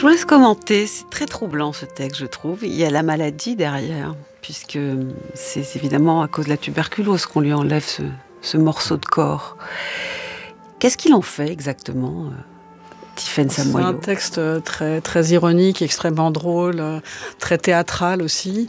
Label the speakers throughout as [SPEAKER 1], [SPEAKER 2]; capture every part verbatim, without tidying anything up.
[SPEAKER 1] Je vous laisse commenter. C'est très troublant ce texte, je trouve. Il y a la maladie derrière, puisque c'est évidemment à cause de la tuberculose qu'on lui enlève ce, ce morceau de corps. Qu'est-ce qu'il en fait exactement, Tiffaine Samoyau ?
[SPEAKER 2] C'est un texte très, très ironique, extrêmement drôle, très théâtral aussi.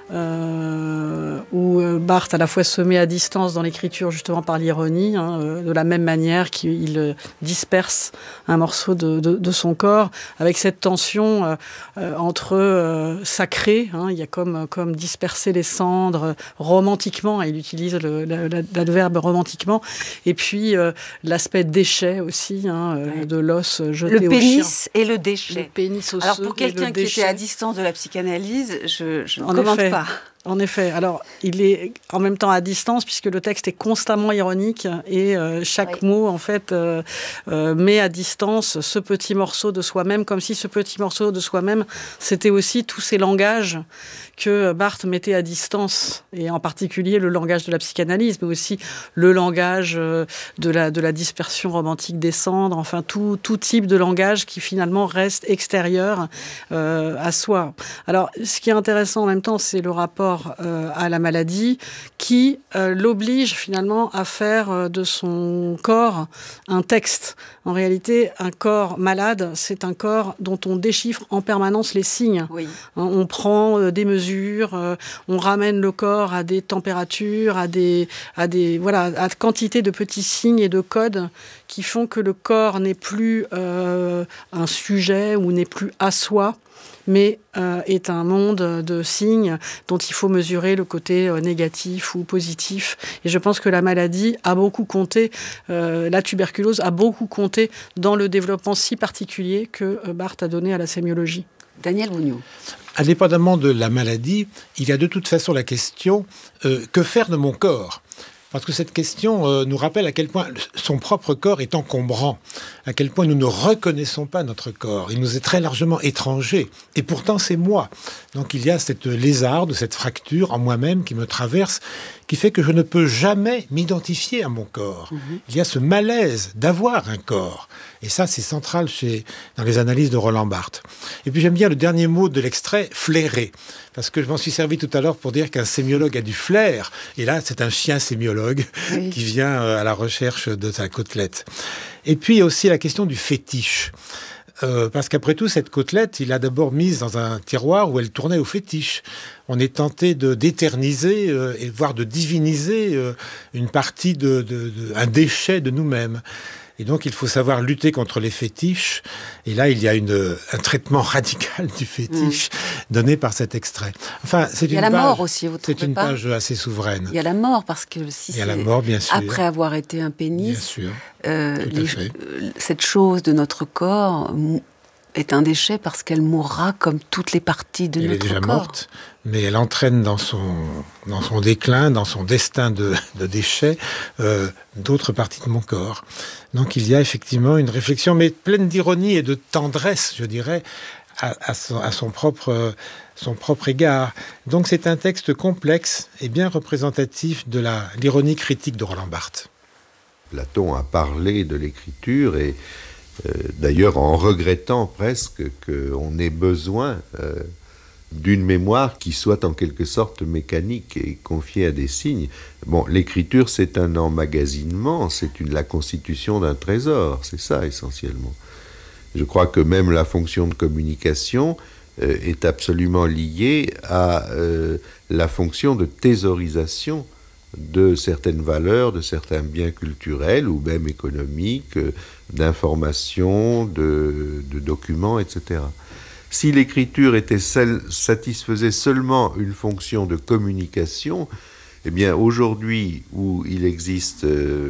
[SPEAKER 2] Euh, où Barthes à la fois se met à distance dans l'écriture justement par l'ironie, hein, euh, de la même manière qu'il disperse un morceau de, de, de son corps, avec cette tension euh, euh, entre euh, sacré, hein, il y a comme, comme disperser les cendres romantiquement, il utilise le, le, l'adverbe romantiquement, et puis euh, l'aspect déchet aussi, hein, euh, de l'os jeté
[SPEAKER 1] le
[SPEAKER 2] au chien.
[SPEAKER 1] Le pénis et le déchet.
[SPEAKER 2] Le pénis osseux.
[SPEAKER 1] Alors pour quelqu'un qui était à distance de la psychanalyse, je, je ne commente pas.
[SPEAKER 2] En effet. Alors, il est en même temps à distance puisque le texte est constamment ironique et euh, chaque oui. mot, en fait, euh, euh, met à distance ce petit morceau de soi-même, comme si ce petit morceau de soi-même, c'était aussi tous ces langages que Barthes mettait à distance, et en particulier le langage de la psychanalyse, mais aussi le langage euh, de la, de la dispersion romantique des cendres, enfin tout, tout type de langage qui finalement reste extérieur euh, à soi. Alors, ce qui est intéressant en même temps, c'est le rapport Euh, à la maladie qui euh, l'oblige finalement à faire euh, de son corps un texte. En réalité, un corps malade, c'est un corps dont on déchiffre en permanence les signes.
[SPEAKER 1] Oui.
[SPEAKER 2] Hein, on prend euh, des mesures, euh, on ramène le corps à des températures, à des, à des, voilà, à quantité de petits signes et de codes qui font que le corps n'est plus euh, un sujet ou n'est plus à soi, mais euh, est un monde de signes dont il faut mesurer le côté euh, négatif ou positif. Et je pense que la maladie a beaucoup compté, euh, la tuberculose a beaucoup compté dans le développement si particulier que euh, Barthes a donné à la sémiologie.
[SPEAKER 1] Daniel Bougnaud.
[SPEAKER 3] Indépendamment de la maladie, il y a de toute façon la question euh, que faire de mon corps ? Parce que cette question euh, nous rappelle à quel point son propre corps est encombrant, à quel point nous ne reconnaissons pas notre corps. Il nous est très largement étranger. Et pourtant, c'est moi. Donc il y a cette lézarde, cette fracture en moi-même qui me traverse, qui fait que je ne peux jamais m'identifier à mon corps. Mmh. Il y a ce malaise d'avoir un corps. Et ça, c'est central chez, dans les analyses de Roland Barthes. Et puis j'aime bien le dernier mot de l'extrait, flairer. Parce que je m'en suis servi tout à l'heure pour dire qu'un sémiologue a du flair. Et là, c'est un chien sémiologue oui. qui vient à la recherche de sa côtelette. Et puis, il y a aussi la question du fétiche. Euh, parce qu'après tout, cette côtelette, il l'a d'abord mise dans un tiroir où elle tournait au fétiche. On est tenté de d'éterniser, euh, et voire de diviniser euh, une partie, de, de, de, un déchet de nous-mêmes. Et donc, il faut savoir lutter contre les fétiches. Et là, il y a une, un traitement radical du fétiche mmh. donné par cet extrait. Enfin, c'est
[SPEAKER 1] il y a
[SPEAKER 3] une
[SPEAKER 1] la
[SPEAKER 3] page,
[SPEAKER 1] mort aussi, vous trouvez
[SPEAKER 3] c'est une
[SPEAKER 1] pas
[SPEAKER 3] page assez souveraine.
[SPEAKER 1] Il y a la mort, parce que si
[SPEAKER 3] il y a
[SPEAKER 1] c'est
[SPEAKER 3] la mort, bien sûr.
[SPEAKER 1] Après avoir été un pénis,
[SPEAKER 3] bien sûr.
[SPEAKER 1] Euh, les, cette chose de notre corps est un déchet parce qu'elle mourra comme toutes les parties de
[SPEAKER 3] elle
[SPEAKER 1] notre corps.
[SPEAKER 3] Elle est déjà corps. morte, mais elle entraîne dans son, dans son déclin, dans son destin de, de déchet, euh, d'autres parties de mon corps. Donc il y a effectivement une réflexion, mais pleine d'ironie et de tendresse, je dirais, à, à, son, à son, propre, son propre égard. Donc c'est un texte complexe et bien représentatif de la, l'ironie critique de Roland Barthes.
[SPEAKER 4] Platon a parlé de l'écriture et euh, d'ailleurs en regrettant presque qu'on ait besoin euh, d'une mémoire qui soit en quelque sorte mécanique et confiée à des signes. Bon, l'écriture, c'est un emmagasinement, c'est une, la constitution d'un trésor, c'est ça essentiellement. Je crois que même la fonction de communication euh, est absolument liée à euh, la fonction de thésaurisation de certaines valeurs, de certains biens culturels ou même économiques, d'informations, de, de documents, et cetera. Si l'écriture était seule, satisfaisait seulement une fonction de communication, eh bien aujourd'hui où il existe euh,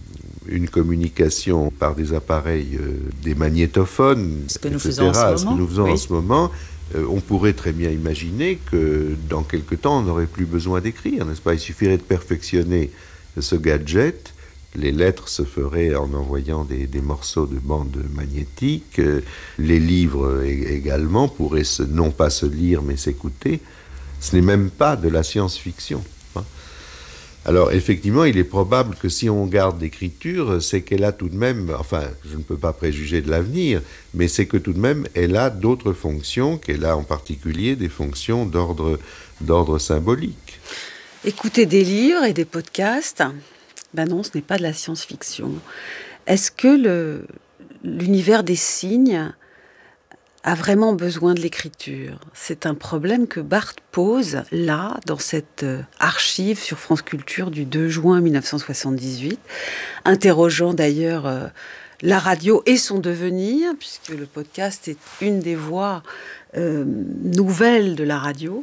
[SPEAKER 4] une communication par des appareils, euh, des magnétophones,
[SPEAKER 5] ce que nous
[SPEAKER 4] et cetera,
[SPEAKER 5] faisons en ce moment,
[SPEAKER 4] ce que nous faisons
[SPEAKER 5] oui.
[SPEAKER 4] en ce moment, Euh, on pourrait très bien imaginer que dans quelque temps, on n'aurait plus besoin d'écrire, n'est-ce pas ? Il suffirait de perfectionner ce gadget, les lettres se feraient en envoyant des, des morceaux de bande magnétique, euh, les livres également pourraient se, non pas se lire, mais s'écouter. Ce n'est même pas de la science-fiction. Hein. Alors effectivement, il est probable que si on garde l'écriture, c'est qu'elle a tout de même, enfin, je ne peux pas préjuger de l'avenir, mais c'est que tout de même, elle a d'autres fonctions, qu'elle a en particulier des fonctions d'ordre, d'ordre symbolique.
[SPEAKER 1] Écouter des livres et des podcasts, ben non, ce n'est pas de la science-fiction. Est-ce que le, l'univers des signes a vraiment besoin de l'écriture? C'est un problème que Barthes pose là, dans cette archive sur France Culture du deux juin mille neuf cent soixante-dix-huit, interrogeant d'ailleurs euh, la radio et son devenir, puisque le podcast est une des voies euh, nouvelles de la radio.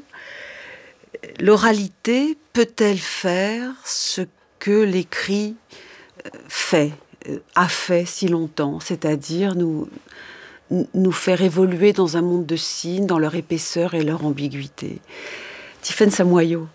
[SPEAKER 1] L'oralité peut-elle faire ce que l'écrit fait, a fait si longtemps, c'est-à-dire nous... nous faire évoluer dans un monde de signes, dans leur épaisseur et leur ambiguïté. Tiffaine Samoyau.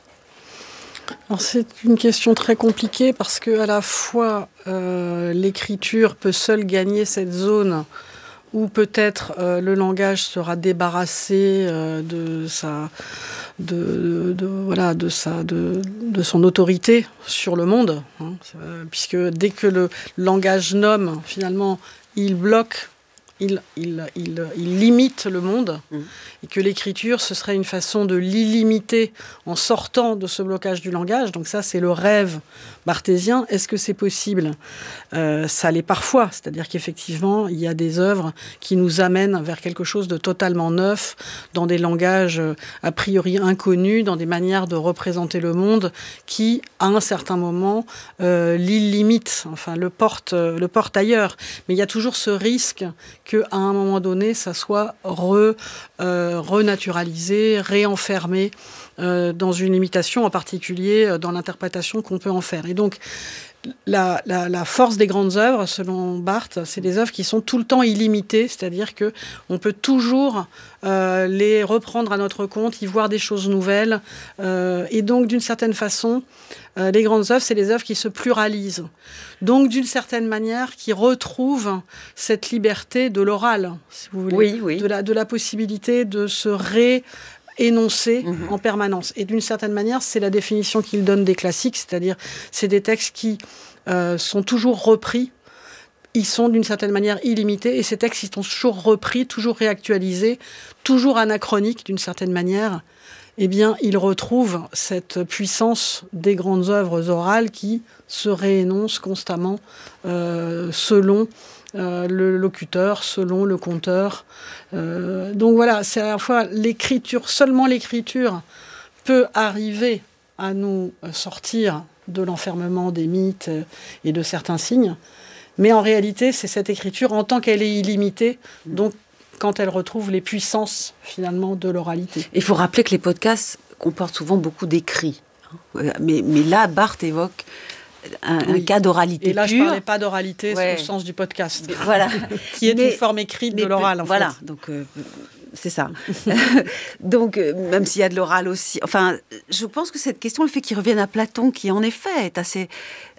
[SPEAKER 2] Alors c'est une question très compliquée parce que à la fois euh, l'écriture peut seule gagner cette zone où peut-être euh, le langage sera débarrassé euh, de sa de, de, de voilà de sa de, de son autorité sur le monde, hein, puisque dès que le langage nomme, finalement, il bloque. Il, il, il, il limite le monde, mmh. et que l'écriture, ce serait une façon de l'illimiter en sortant de ce blocage du langage. Donc ça, c'est le rêve barthésien. Est-ce que c'est possible ? euh, Ça l'est parfois. C'est-à-dire qu'effectivement, il y a des œuvres qui nous amènent vers quelque chose de totalement neuf, dans des langages a priori inconnus, dans des manières de représenter le monde qui, à un certain moment, euh, l'illimitent, enfin, le porte, le porte ailleurs. Mais il y a toujours ce risque qu'à un moment donné, ça soit re, euh, renaturalisé, réenfermé euh, dans une imitation, en particulier euh, dans l'interprétation qu'on peut en faire. Et donc, la, la, la force des grandes œuvres, selon Barthes, c'est des œuvres qui sont tout le temps illimitées, c'est-à-dire qu'on peut toujours euh, les reprendre à notre compte, y voir des choses nouvelles. Euh, et donc, d'une certaine façon, euh, les grandes œuvres, c'est des œuvres qui se pluralisent. Donc, d'une certaine manière, qui retrouvent cette liberté de l'oral, si vous voulez,
[SPEAKER 1] oui, oui.
[SPEAKER 2] De, la, de la possibilité de se ré... énoncé mmh. en permanence. Et d'une certaine manière, c'est la définition qu'il donne des classiques, c'est-à-dire c'est des textes qui euh, sont toujours repris, ils sont d'une certaine manière illimités, et ces textes, ils sont toujours repris, toujours réactualisés, toujours anachroniques d'une certaine manière. Eh bien, ils retrouvent cette puissance des grandes œuvres orales qui se réénoncent constamment euh, selon Euh, le locuteur, selon le conteur. Euh, donc voilà, c'est à la fois l'écriture, seulement l'écriture peut arriver à nous sortir de l'enfermement des mythes et de certains signes, mais en réalité, c'est cette écriture, en tant qu'elle est illimitée, donc quand elle retrouve les puissances, finalement, de l'oralité.
[SPEAKER 1] Il faut rappeler que les podcasts comportent souvent beaucoup d'écrits. Mais, mais là, Barthes évoque Un, oui. un cas d'oralité pure.
[SPEAKER 2] Et là, pure. Je ne parlais pas d'oralité ouais. au sens du podcast.
[SPEAKER 1] Voilà.
[SPEAKER 2] Qui est
[SPEAKER 1] mais,
[SPEAKER 2] une forme écrite de l'oral, en
[SPEAKER 1] voilà.
[SPEAKER 2] fait.
[SPEAKER 1] Voilà, donc euh, c'est ça. Donc, euh, même s'il y a de l'oral aussi... Enfin, je pense que cette question, le fait qu'il revienne à Platon, qui en effet est assez...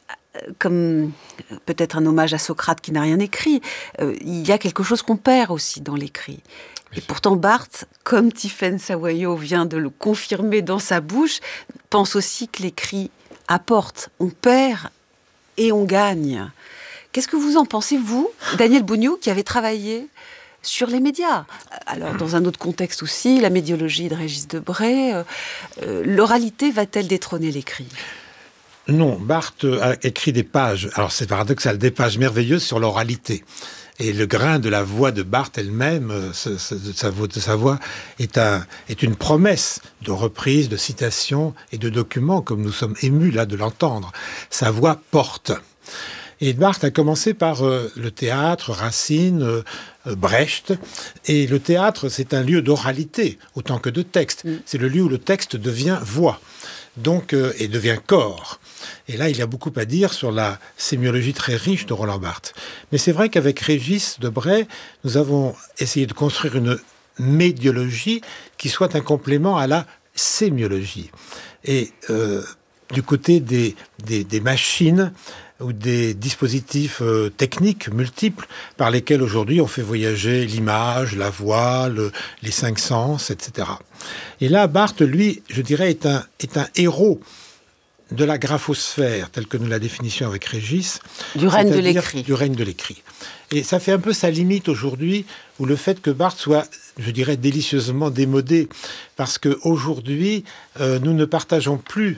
[SPEAKER 1] comme peut-être un hommage à Socrate qui n'a rien écrit, euh, il y a quelque chose qu'on perd aussi dans l'écrit. Et pourtant, Barthes, comme Tiffaine Samoyau vient de le confirmer dans sa bouche, pense aussi que l'écrit apporte, on perd et on gagne. Qu'est-ce que vous en pensez, vous, Daniel Bougnou, qui avez travaillé sur les médias? Alors, dans un autre contexte aussi, la médiologie de Régis Debray, euh, euh, l'oralité va-t-elle détrôner l'écrit?
[SPEAKER 3] Non, Barthes a écrit des pages, alors c'est paradoxal, des pages merveilleuses sur l'oralité. Et le grain de la voix de Barthes elle-même, ce, ce, de, sa voix, de sa voix, est, un, est une promesse de reprise, de citation et de document, comme nous sommes émus là de l'entendre. Sa voix porte. Et Barthes a commencé par euh, le théâtre, Racine, euh, Brecht. Et le théâtre, c'est un lieu d'oralité, autant que de texte. Mm. C'est le lieu où le texte devient voix, donc, euh, et devient corps. Et là, il y a beaucoup à dire sur la sémiologie très riche de Roland Barthes. Mais c'est vrai qu'avec Régis Debray, nous avons essayé de construire une médiologie qui soit un complément à la sémiologie. Et euh, du côté des, des, des machines ou des dispositifs euh, techniques multiples par lesquels aujourd'hui on fait voyager l'image, la voix, le, les cinq sens, et cetera. Et là, Barthes, lui, je dirais, est un, est un héros de la graphosphère, telle que nous la définissions avec Régis.
[SPEAKER 1] Du règne de l'écrit.
[SPEAKER 3] Du règne de l'écrit. Et ça fait un peu sa limite aujourd'hui, où le fait que Barthes soit, je dirais, délicieusement démodé, parce qu'aujourd'hui, euh, nous ne partageons plus,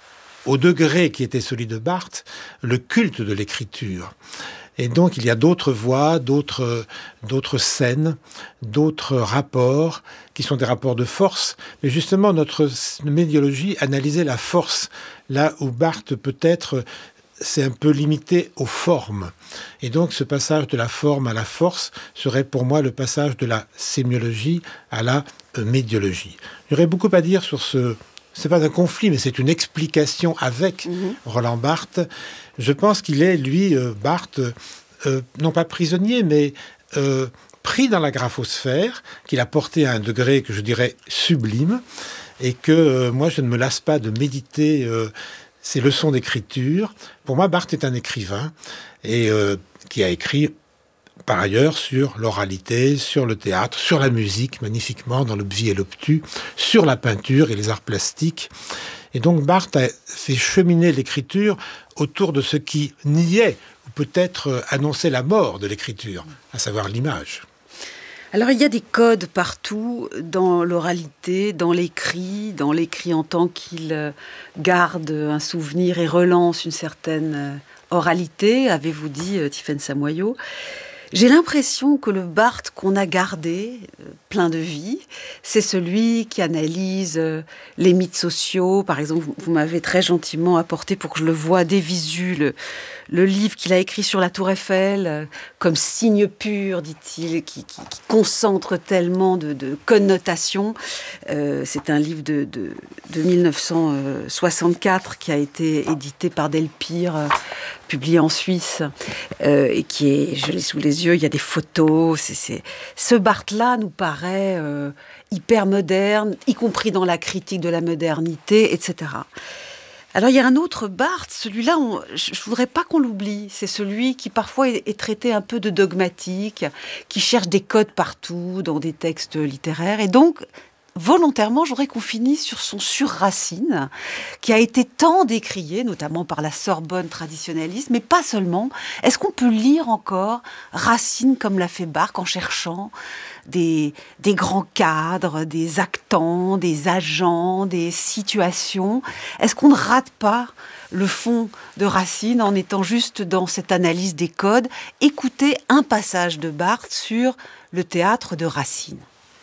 [SPEAKER 3] au degré qui était celui de Barthes, le culte de l'écriture. Et donc, il y a d'autres voix, d'autres, d'autres scènes, d'autres rapports, qui sont des rapports de force. Mais justement, notre médiologie analysait la force, là où Barthes, peut-être, c'est un peu limité aux formes. Et donc, ce passage de la forme à la force serait pour moi le passage de la sémiologie à la euh, médiologie. Il y aurait beaucoup à dire sur ce... C'est pas un conflit, mais c'est une explication avec mmh. Roland Barthes. Je pense qu'il est, lui, euh, Barthes, euh, non pas prisonnier, mais euh, pris dans la graphosphère, qu'il a porté à un degré que je dirais sublime, et que euh, moi, je ne me lasse pas de méditer euh, ces leçons d'écriture. Pour moi, Barthes est un écrivain, et euh, qui a écrit... par ailleurs, sur l'oralité, sur le théâtre, sur la musique, magnifiquement, dans l'obvis et l'obtus, sur la peinture et les arts plastiques. Et donc, Barthes a fait cheminer l'écriture autour de ce qui niait, ou peut-être annonçait la mort de l'écriture, à savoir l'image.
[SPEAKER 1] Alors, il y a des codes partout, dans l'oralité, dans l'écrit, dans l'écrit en tant qu'il garde un souvenir et relance une certaine oralité, avez-vous dit, Tiffaine Samoyau. J'ai l'impression que le Barthes qu'on a gardé, plein de vie, c'est celui qui analyse les mythes sociaux. Par exemple, vous, vous m'avez très gentiment apporté, pour que je le voie des visus, le, le livre qu'il a écrit sur la Tour Eiffel, comme signe pur, dit-il, qui, qui, qui concentre tellement de, de connotations. Euh, c'est un livre de, de, de mille neuf cent soixante-quatre qui a été édité par Delpire, euh, publié en Suisse, euh, et qui est, je l'ai sous les yeux, il y a des photos. C'est, c'est... Ce Barthes-là nous paraît euh, hyper moderne, y compris dans la critique de la modernité, et cetera. Alors, il y a un autre Barthes, celui-là, on, je ne voudrais pas qu'on l'oublie. C'est celui qui, parfois, est, est traité un peu de dogmatique, qui cherche des codes partout, dans des textes littéraires. Et donc, volontairement, j'aurais qu'on finisse sur son sur-Racine, qui a été tant décrié, notamment par la Sorbonne traditionnaliste, mais pas seulement. Est-ce qu'on peut lire encore Racine comme l'a fait Barthes, en cherchant des, des grands cadres, des actants, des agents, des situations? Est-ce qu'on ne rate pas le fond de Racine en étant juste dans cette analyse des codes? Écoutez un passage de Barthes sur le théâtre de Racine.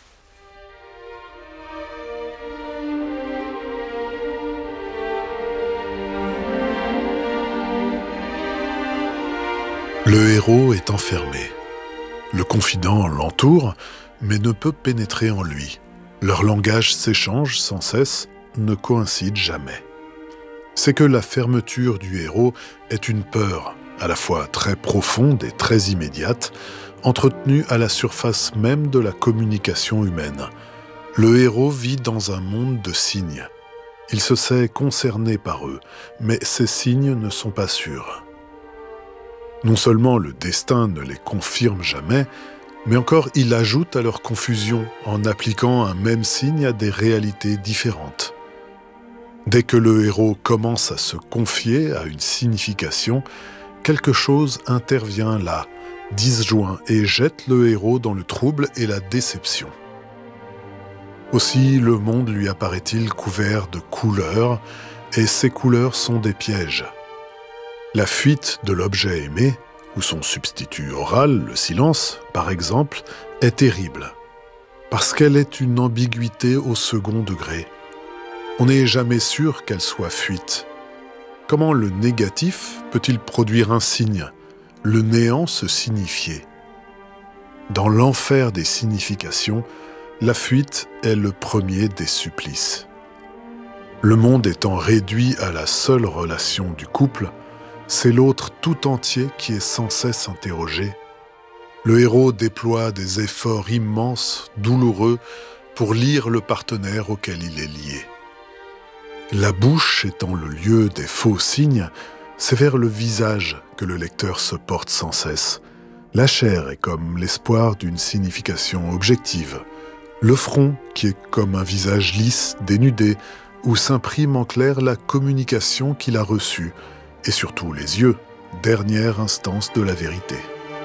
[SPEAKER 5] Le héros est enfermé. Le confident l'entoure, mais ne peut pénétrer en lui. Leur langage s'échange sans cesse, ne coïncide jamais. C'est que la fermeture du héros est une peur, à la fois très profonde et très immédiate, entretenue à la surface même de la communication humaine. Le héros vit dans un monde de signes. Il se sait concerné par eux, mais ces signes ne sont pas sûrs. Non seulement le destin ne les confirme jamais, mais encore il ajoute à leur confusion en appliquant un même signe à des réalités différentes. Dès que le héros commence à se confier à une signification, quelque chose intervient là, disjoint et jette le héros dans le trouble et la déception. Aussi le monde lui apparaît-il couvert de couleurs, et ces couleurs sont des pièges. La fuite de l'objet aimé, ou son substitut oral, le silence, par exemple, est terrible, parce qu'elle est une ambiguïté au second degré. On n'est jamais sûr qu'elle soit fuite. Comment le négatif peut-il produire un signe, le néant se signifier? Dans l'enfer des significations, la fuite est le premier des supplices. Le monde étant réduit à la seule relation du couple, c'est l'autre tout entier qui est sans cesse interrogé. Le héros déploie des efforts immenses, douloureux, pour lire le partenaire auquel il est lié. La bouche étant le lieu des faux signes, c'est vers le visage que le lecteur se porte sans cesse. La chair est comme l'espoir d'une signification objective. Le front, qui est comme un visage lisse, dénudé, où s'imprime en clair la communication qu'il a reçue, et surtout les yeux, dernière instance de la vérité.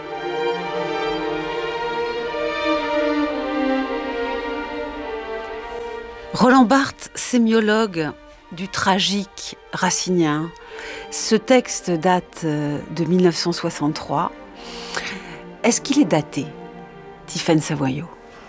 [SPEAKER 1] Roland Barthes, sémiologue du tragique racinien. Ce texte date de mille neuf cent soixante-trois. Est-ce qu'il est daté, Tiffaine Savoyot ?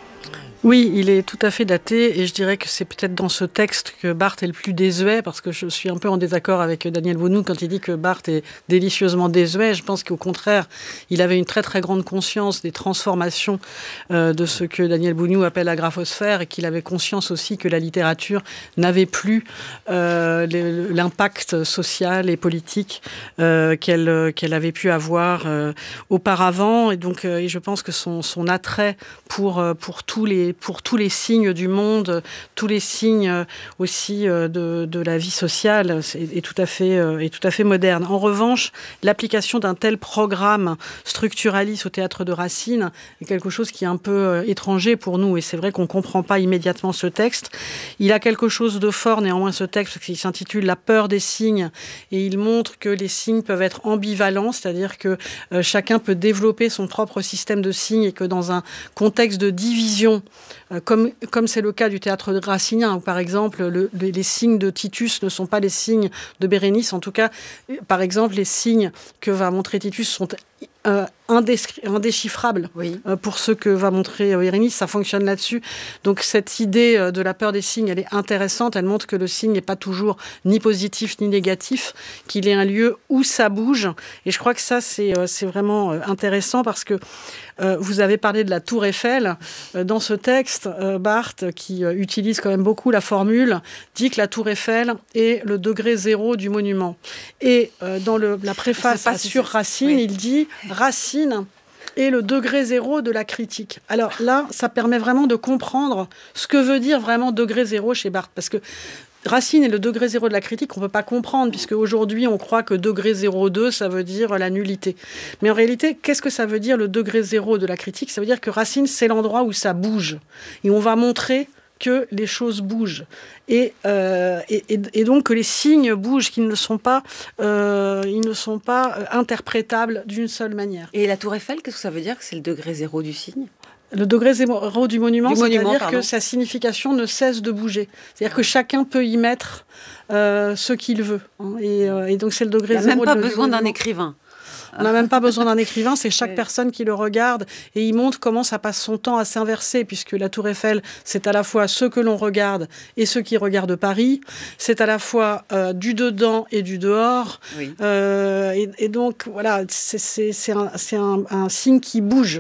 [SPEAKER 2] Oui, il est tout à fait daté et je dirais que c'est peut-être dans ce texte que Barthes est le plus désuet, parce que je suis un peu en désaccord avec Daniel Bournoult quand il dit que Barthes est délicieusement désuet. Je pense qu'au contraire, il avait une très très grande conscience des transformations euh, de ce que Daniel Bournoult appelle la graphosphère, et qu'il avait conscience aussi que la littérature n'avait plus euh, l'impact social et politique euh, qu'elle qu'elle avait pu avoir euh, auparavant. Et donc, euh, et je pense que son, son attrait pour, pour tous les pour tous les signes du monde, tous les signes aussi de, de la vie sociale, est, est, tout à fait, est tout à fait moderne. En revanche, l'application d'un tel programme structuraliste au théâtre de Racine est quelque chose qui est un peu étranger pour nous, et c'est vrai qu'on ne comprend pas immédiatement ce texte. Il a quelque chose de fort, néanmoins, ce texte, qui s'intitule « La peur des signes », et il montre que les signes peuvent être ambivalents, c'est-à-dire que euh, chacun peut développer son propre système de signes, et que dans un contexte de division, Comme, comme c'est le cas du théâtre racinien, où par exemple le, les, les signes de Titus ne sont pas les signes de Bérénice. En tout cas, par exemple, les signes que va montrer Titus sont euh, indéchiffrables. Oui. Euh, pour ceux que va montrer Bérénice, ça fonctionne là-dessus. Donc cette idée euh, de la peur des signes, elle est intéressante. Elle montre que le signe n'est pas toujours ni positif ni négatif, qu'il est un lieu où ça bouge. Et je crois que ça, c'est, euh, c'est vraiment euh, intéressant, parce que Euh, vous avez parlé de la Tour Eiffel. Euh, dans ce texte, euh, Barthes, qui euh, utilise quand même beaucoup la formule, dit que la Tour Eiffel est le degré zéro du monument. Et euh, dans le, la préface si sur Racine, oui. Il dit « Racine est le degré zéro de la critique ». Alors là, ça permet vraiment de comprendre ce que veut dire vraiment degré zéro chez Barthes. Parce que Racine est le degré zéro de la critique, on ne peut pas comprendre, puisque aujourd'hui on croit que degré zéro virgule deux, ça veut dire la nullité. Mais en réalité, qu'est-ce que ça veut dire le degré zéro de la critique ? Ça veut dire que Racine, c'est l'endroit où ça bouge. Et on va montrer que les choses bougent. Et, euh, et, et donc que les signes bougent, qu'ils ne sont pas, euh, ils ne sont pas interprétables d'une seule manière.
[SPEAKER 1] Et la Tour Eiffel, qu'est-ce que ça veut dire que c'est le degré zéro du signe ?
[SPEAKER 2] Le degré zéro du monument,
[SPEAKER 1] du
[SPEAKER 2] c'est-à-dire
[SPEAKER 1] monument,
[SPEAKER 2] que sa signification ne cesse de bouger. C'est-à-dire que chacun peut y mettre euh, ce qu'il veut. Hein. Et, euh, et donc c'est le degré zéro.
[SPEAKER 1] Il n'y a même pas
[SPEAKER 2] de,
[SPEAKER 1] besoin
[SPEAKER 2] du
[SPEAKER 1] d'un
[SPEAKER 2] monument.
[SPEAKER 1] écrivain.
[SPEAKER 2] On n'a même pas besoin d'un écrivain, c'est chaque personne qui le regarde, et il montre comment ça passe son temps à s'inverser, puisque la Tour Eiffel, c'est à la fois ceux que l'on regarde et ceux qui regardent Paris, c'est à la fois euh, du dedans et du dehors, oui. euh, et, et donc voilà, c'est, c'est, c'est, un, c'est un, un signe qui bouge.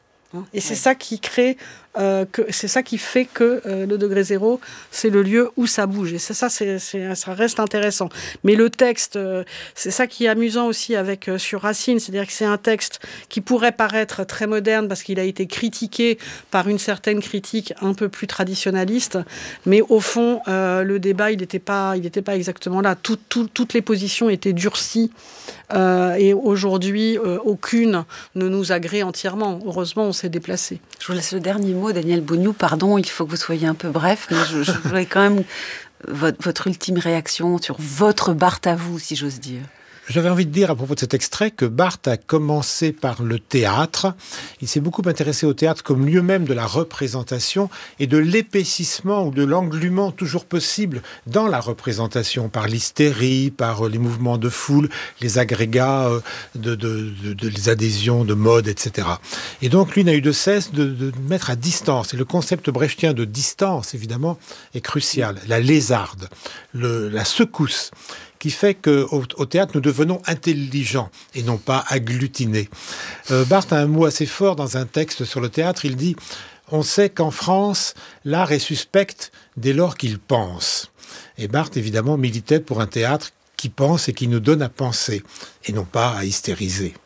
[SPEAKER 2] Et c'est ouais. ça qui crée, euh, que, c'est ça qui fait que euh, le degré zéro, c'est le lieu où ça bouge. Et c'est ça, c'est, c'est, ça reste intéressant. Mais le texte, euh, c'est ça qui est amusant aussi avec euh, sur Racine, c'est-à-dire que c'est un texte qui pourrait paraître très moderne parce qu'il a été critiqué par une certaine critique un peu plus traditionnaliste, mais au fond, euh, le débat, il n'était pas, il n'était pas exactement là. Tout, tout, toutes les positions étaient durcies. Euh, et aujourd'hui, euh, aucune ne nous agrée entièrement. Heureusement, on s'est déplacé.
[SPEAKER 1] Je vous laisse le dernier mot, Daniel Bournoult. Pardon, il faut que vous soyez un peu bref, mais je, je voudrais quand même votre, votre ultime réaction sur votre Barthes à vous, si j'ose dire.
[SPEAKER 3] J'avais envie de dire à propos de cet extrait que Barthes a commencé par le théâtre. Il s'est beaucoup intéressé au théâtre comme lieu même de la représentation et de l'épaississement ou de l'englument toujours possible dans la représentation, par l'hystérie, par les mouvements de foule, les agrégats, de, de, de, de les adhésions de mode, et cetera. Et donc lui n'a eu de cesse de, de mettre à distance. Et le concept brechtien de distance, évidemment, est crucial. La lézarde, le, la secousse, qui fait qu'au au théâtre, nous devenons intelligents et non pas agglutinés. Euh, Barthes a un mot assez fort dans un texte sur le théâtre. Il dit « On sait qu'en France, l'art est suspect dès lors qu'il pense ». Et Barthes, évidemment, militait pour un théâtre qui pense et qui nous donne à penser, et non pas à hystériser.